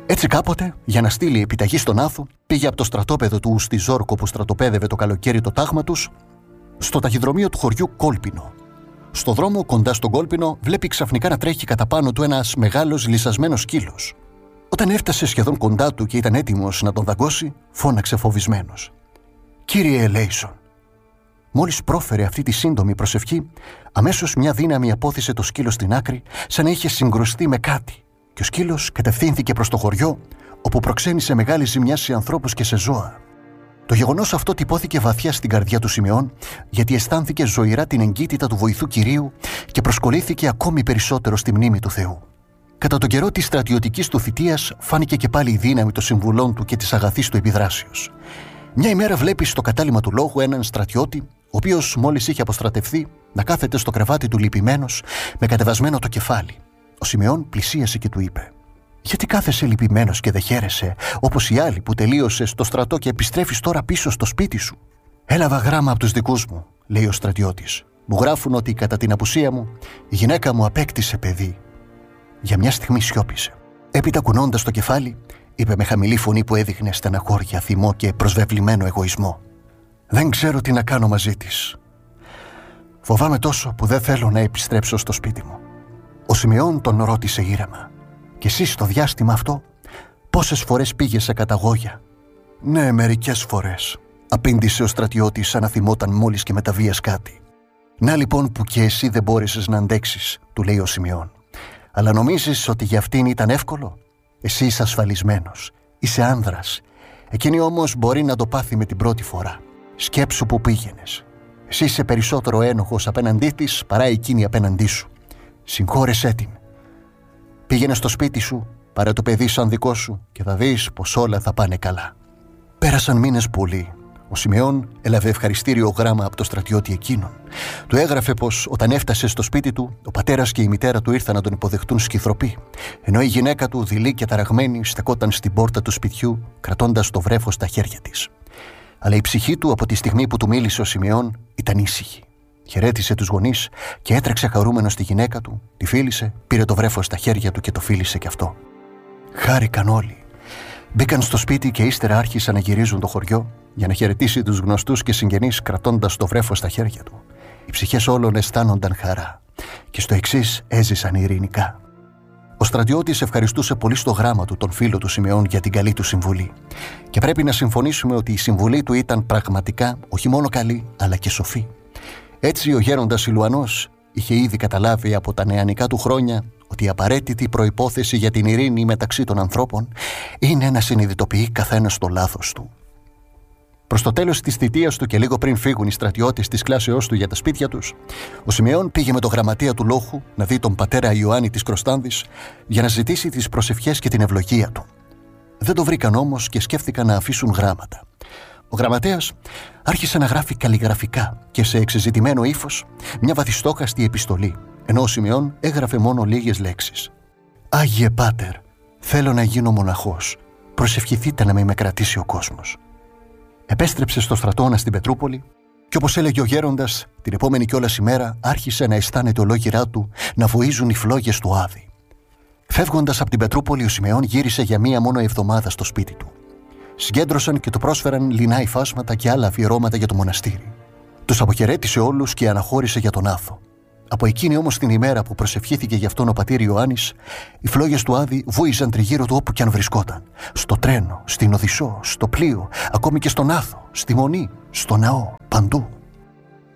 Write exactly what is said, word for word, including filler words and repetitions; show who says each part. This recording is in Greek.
Speaker 1: Έτσι κάποτε, για να στείλει επιταγή στον Άθο, πήγε από το στρατόπεδο του στη Ζόρκο που στρατοπέδευε το καλοκαίρι το τάγμα τους, στο ταχυδρομείο του χωριού Κόλπινο. Στο δρόμο, κοντά στον Κόλπινο, βλέπει ξαφνικά να τρέχει κατά πάνω του ένας μεγάλος λυσασμένος σκύλος. Όταν έφτασε σχεδόν κοντά του και ήταν έτοιμος να τον δαγκώσει, φώναξε φοβισμένος. «Κύριε Λέισον». Μόλις πρόφερε αυτή τη σύντομη προσευχή, αμέσως μια δύναμη απόθυσε το σκύλο στην άκρη, σαν να είχε συγκρουστεί με κάτι, και ο σκύλος κατευθύνθηκε προς το χωριό, όπου προξένησε μεγάλη ζημιά σε ανθρώπους και σε ζώα. Το γεγονός αυτό τυπώθηκε βαθιά στην καρδιά του Σιμεών, γιατί αισθάνθηκε ζωηρά την εγκύτητα του βοηθού Κυρίου και προσκολήθηκε ακόμη περισσότερο στη μνήμη του Θεού. Κατά τον καιρό της στρατιωτικής του θητείας, φάνηκε και πάλι η δύναμη των συμβουλών του και της αγαθής του επιδράσεως. Μια ημέρα βλέπει στο κατάλημα του λόγου έναν στρατιώτη, ο οποίος μόλις είχε αποστρατευθεί, να κάθεται στο κρεβάτι του λυπημένος, με κατεβασμένο το κεφάλι. Ο Σιμεών πλησίασε και του είπε: «Γιατί κάθεσαι λυπημένος και δεν χαίρεσαι, όπως οι άλλοι που τελείωσες στο στρατό και επιστρέφεις τώρα πίσω στο σπίτι σου?» «Έλαβα γράμμα από τους δικούς μου», λέει ο στρατιώτης. «Μου γράφουν ότι κατά την απουσία μου η γυναίκα μου απέκτησε παιδί». Για μια στιγμή σιώπησε. Έπειτα, κουνώντας το κεφάλι, είπε με χαμηλή φωνή που έδειχνε στεναχώρια, θυμό και προσβεβλημένο εγωισμό: «Δεν ξέρω τι να κάνω μαζί της. Φοβάμαι τόσο που δεν θέλω να επιστρέψω στο σπίτι μου». Ο Σιμεών τον ρώτησε ήρεμα: «Και εσύ στο διάστημα αυτό πόσες φορές πήγες σε καταγόγια?» «Ναι, μερικές φορές», απήντησε ο στρατιώτης σαν να θυμόταν μόλις και με τα βίας κάτι. «Να λοιπόν που και εσύ δεν μπόρεσες να αντέξεις», του λέει ο Σιμεών. «Αλλά νομίζεις ότι για αυτήν ήταν εύκολο? Εσύ είσαι ασφαλισμένος, είσαι άνδρας. Εκείνη όμως μπορεί να το πάθει με την πρώτη φορά. Σκέψου που πήγαινες. Εσύ είσαι περισσότερο ένοχος απέναντί της παρά εκείνη απέναντί σου. Συγχώρεσέ την. Πήγαινε στο σπίτι σου, πάρε το παιδί σαν δικό σου και θα δεις πως όλα θα πάνε καλά». Πέρασαν μήνες πολλοί. Ο Σιμεών έλαβε ευχαριστήριο γράμμα από το στρατιώτη εκείνον. Του έγραφε πως όταν έφτασε στο σπίτι του, ο πατέρας και η μητέρα του ήρθαν να τον υποδεχτούν σκυθροπή, ενώ η γυναίκα του, δειλή και ταραγμένη, στεκόταν στην πόρτα του σπιτιού, κρατώντας το βρέφος στα χέρια της. Αλλά η ψυχή του, από τη στιγμή που του μίλησε ο Σιμεών, ήταν ήσυχη. Χαιρέτησε τους γονείς και έτρεξε χαρούμενος στη γυναίκα του, τη φίλησε, πήρε το βρέφος στα χέρια του και το φίλησε κι αυτό. Χάρηκαν όλοι. Μπήκαν στο σπίτι και ύστερα άρχισαν να γυρίζουν το χωριό για να χαιρετήσει τους γνωστούς και συγγενείς, κρατώντας το βρέφος στα χέρια του. Οι ψυχές όλων αισθάνονταν χαρά και στο εξής έζησαν ειρηνικά. Ο στρατιώτης ευχαριστούσε πολύ στο γράμμα του τον φίλο του Σιμεών για την καλή του συμβουλή. Και πρέπει να συμφωνήσουμε ότι η συμβουλή του ήταν πραγματικά όχι μόνο καλή, αλλά και σοφή. Έτσι ο γέροντας Ηλουανός είχε ήδη καταλάβει από τα νεανικά του χρόνια ότι η απαραίτητη προϋπόθεση για την ειρήνη μεταξύ των ανθρώπων είναι να συνειδητοποιεί καθένας το λάθος του. Προς το τέλος της θητείας του και λίγο πριν φύγουν οι στρατιώτες της κλάσεώς του για τα σπίτια τους, ο Σιμεών πήγε με το γραμματέα του λόγου να δει τον πατέρα Ιωάννη της Κροστάνδης για να ζητήσει τις προσευχές και την ευλογία του. Δεν το βρήκαν όμως και σκέφτηκαν να αφήσουν γράμματα. Ο γραμματέας άρχισε να γράφει καλλιγραφικά και σε εξεζητημένο ύφος μια βαθιστόχαστη επιστολή, ενώ ο Σιμεών έγραφε μόνο λίγες λέξεις. «Άγιε Πάτερ, θέλω να γίνω μοναχός. Προσευχηθείτε να με με κρατήσει ο κόσμος». Επέστρεψε στο στρατόνα στην Πετρούπολη και, όπως έλεγε ο γέροντας, την επόμενη κιόλας ημέρα άρχισε να αισθάνεται ολόγυρά του να βοίζουν οι φλόγες του Άδη. Φεύγοντας από την Πετρούπολη, ο Σιμεών γύρισε για μία μόνο εβδομάδα στο σπίτι του. Συγκέντρωσαν και του πρόσφεραν λινά υφάσματα και άλλα αφιερώματα για το μοναστήρι. Τους αποχαιρέτησε όλους και αναχώρησε για τον Άθο. Από εκείνη όμως την ημέρα που προσευχήθηκε γι' αυτόν ο πατήρ Ιωάννης, οι φλόγες του Άδη βούιζαν τριγύρω του όπου κι αν βρισκόταν. Στο τρένο, στην Οδυσσό, στο πλοίο, ακόμη και στον Άθο, στη Μονή, στο ναό, παντού.